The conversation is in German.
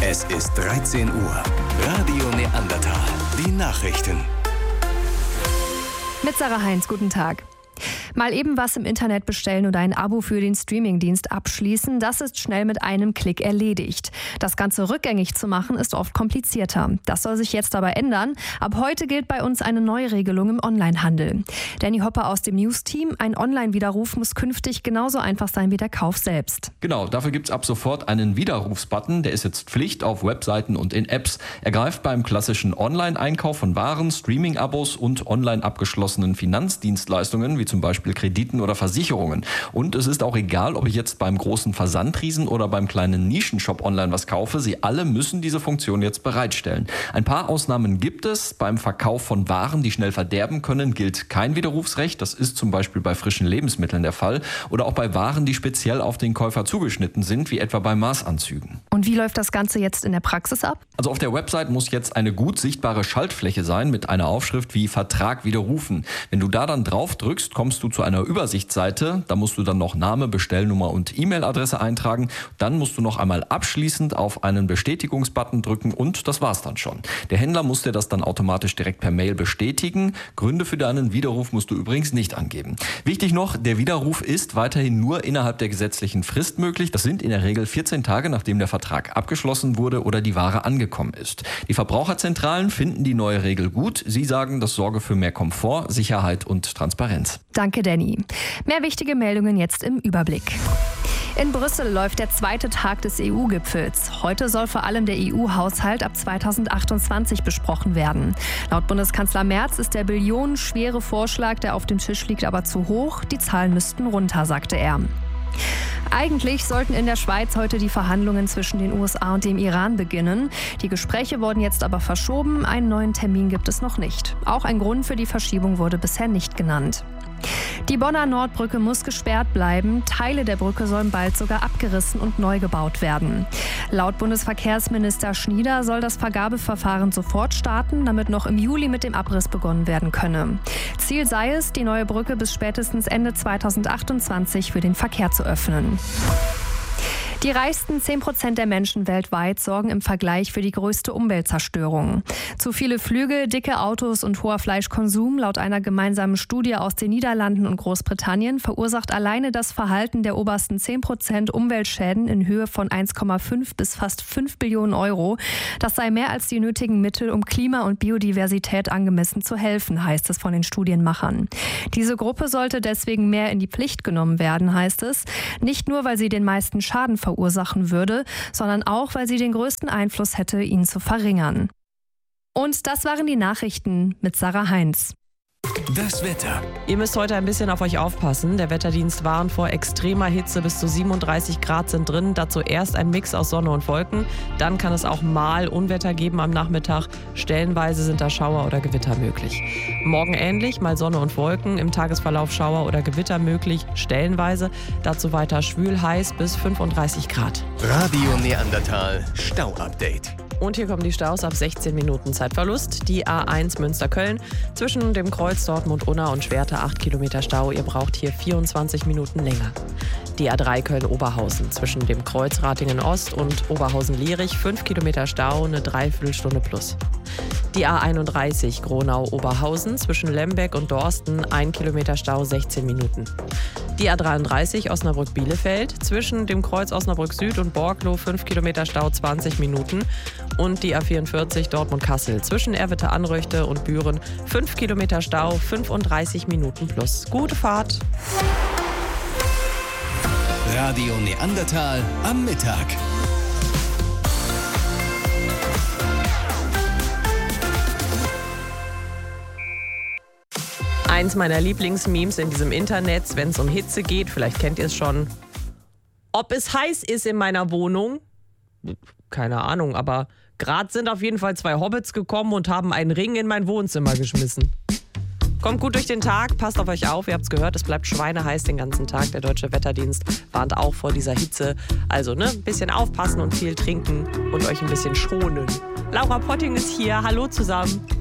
Es ist 13 Uhr. Radio Neandertal. Die Nachrichten. Mit Sarah Heinz, guten Tag. Mal eben was im Internet bestellen oder ein Abo für den Streamingdienst abschließen, das ist schnell mit einem Klick erledigt. Das Ganze rückgängig zu machen, ist oft komplizierter. Das soll sich jetzt aber ändern. Ab heute gilt bei uns eine Neuregelung im Onlinehandel. Danny Hopper aus dem News-Team, ein Online-Widerruf muss künftig genauso einfach sein wie der Kauf selbst. Genau, dafür gibt es ab sofort einen Widerrufsbutton. Der ist jetzt Pflicht auf Webseiten und in Apps. Er greift beim klassischen Online-Einkauf von Waren, Streaming-Abos und online abgeschlossenen Finanzdienstleistungen, wie zum Beispiel Krediten oder Versicherungen. Und es ist auch egal, ob ich jetzt beim großen Versandriesen oder beim kleinen Nischenshop online was kaufe. Sie alle müssen diese Funktion jetzt bereitstellen. Ein paar Ausnahmen gibt es. Beim Verkauf von Waren, die schnell verderben können, gilt kein Widerrufsrecht. Das ist zum Beispiel bei frischen Lebensmitteln der Fall. Oder auch bei Waren, die speziell auf den Käufer zugeschnitten sind, wie etwa bei Maßanzügen. Und wie läuft das Ganze jetzt in der Praxis ab? Also auf der Website muss jetzt eine gut sichtbare Schaltfläche sein mit einer Aufschrift wie Vertrag widerrufen. Wenn du da dann drauf drückst, kommst du zu einer Übersichtsseite. Da musst du dann noch Name, Bestellnummer und E-Mail-Adresse eintragen. Dann musst du noch einmal abschließend auf einen Bestätigungsbutton drücken und das war's dann schon. Der Händler muss dir das dann automatisch direkt per Mail bestätigen. Gründe für deinen Widerruf musst du übrigens nicht angeben. Wichtig noch, der Widerruf ist weiterhin nur innerhalb der gesetzlichen Frist möglich. Das sind in der Regel 14 Tage, nachdem der Vertrag abgeschlossen wurde oder die Ware angekommen ist. Die Verbraucherzentralen finden die neue Regel gut. Sie sagen, das sorge für mehr Komfort, Sicherheit und Transparenz. Danke, Danny. Mehr wichtige Meldungen jetzt im Überblick. In Brüssel läuft der zweite Tag des EU-Gipfels. Heute soll vor allem der EU-Haushalt ab 2028 besprochen werden. Laut Bundeskanzler Merz ist der billionenschwere Vorschlag, der auf dem Tisch liegt, aber zu hoch. Die Zahlen müssten runter, sagte er. Eigentlich sollten in der Schweiz heute die Verhandlungen zwischen den USA und dem Iran beginnen. Die Gespräche wurden jetzt aber verschoben. Einen neuen Termin gibt es noch nicht. Auch ein Grund für die Verschiebung wurde bisher nicht genannt. Die Bonner Nordbrücke muss gesperrt bleiben. Teile der Brücke sollen bald sogar abgerissen und neu gebaut werden. Laut Bundesverkehrsminister Schnieder soll das Vergabeverfahren sofort starten, damit noch im Juli mit dem Abriss begonnen werden könne. Ziel sei es, die neue Brücke bis spätestens Ende 2028 für den Verkehr zu öffnen. Die reichsten 10% der Menschen weltweit sorgen im Vergleich für die größte Umweltzerstörung. Zu viele Flüge, dicke Autos und hoher Fleischkonsum, laut einer gemeinsamen Studie aus den Niederlanden und Großbritannien, verursacht alleine das Verhalten der obersten 10% Umweltschäden in Höhe von 1,5 bis fast 5 Billionen Euro. Das sei mehr als die nötigen Mittel, um Klima und Biodiversität angemessen zu helfen, heißt es von den Studienmachern. Diese Gruppe sollte deswegen mehr in die Pflicht genommen werden, heißt es. Nicht nur, weil sie den meisten Schaden verursachen würde, sondern auch, weil sie den größten Einfluss hätte, ihn zu verringern. Und das waren die Nachrichten mit Sarah Heinz. Das Wetter. Ihr müsst heute ein bisschen auf euch aufpassen. Der Wetterdienst warnt vor extremer Hitze. Bis zu 37 Grad sind drin. Dazu erst ein Mix aus Sonne und Wolken. Dann kann es auch mal Unwetter geben am Nachmittag. Stellenweise sind da Schauer oder Gewitter möglich. Morgen ähnlich, mal Sonne und Wolken. Im Tagesverlauf Schauer oder Gewitter möglich, stellenweise. Dazu weiter schwül, heiß bis 35 Grad. Radio Neandertal Stau-Update. Und hier kommen die Staus ab 16 Minuten Zeitverlust. Die A1 Münster-Köln zwischen dem Kreuz Dortmund-Unna und Schwerte 8 Kilometer Stau. Ihr braucht hier 24 Minuten länger. Die A3 Köln-Oberhausen zwischen dem Kreuz Ratingen-Ost und Oberhausen-Lierich 5 Kilometer Stau, eine Dreiviertelstunde plus. Die A31 Gronau-Oberhausen zwischen Lembeck und Dorsten 1 Kilometer Stau, 16 Minuten. Die A33 Osnabrück-Bielefeld zwischen dem Kreuz Osnabrück Süd und Borglow 5 Kilometer Stau, 20 Minuten. Und die A44 Dortmund-Kassel zwischen Erwitte-Anröchte und Büren 5 Kilometer Stau, 35 Minuten plus. Gute Fahrt! Radio Neandertal am Mittag. Eins meiner Lieblingsmemes in diesem Internet, wenn es um Hitze geht, vielleicht kennt ihr es schon. Ob es heiß ist in meiner Wohnung? Keine Ahnung, aber gerade sind auf jeden Fall 2 Hobbits gekommen und haben einen Ring in mein Wohnzimmer geschmissen. Kommt gut durch den Tag, passt auf euch auf, ihr habt es gehört, es bleibt schweineheiß den ganzen Tag. Der Deutsche Wetterdienst warnt auch vor dieser Hitze. Also ein bisschen aufpassen und viel trinken und euch ein bisschen schonen. Laura Potting ist hier, hallo zusammen.